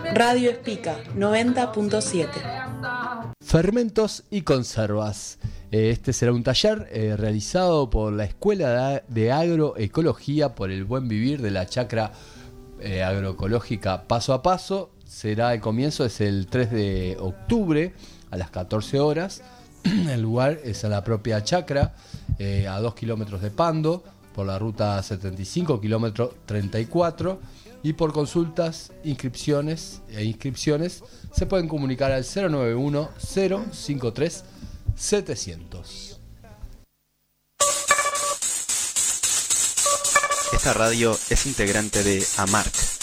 Radio Espica 90.7. Fermentos y conservas. Este será un taller realizado por la Escuela de Agroecología por el Buen Vivir de la Chacra Agroecológica Paso a Paso. El comienzo es el 3 de octubre a las 14 horas. El lugar es a la propia chacra, a 2 kilómetros de Pando, por la ruta 75, kilómetro 34. Y por consultas, inscripciones se pueden comunicar al 091 053 700. Esta radio es integrante de AMARC,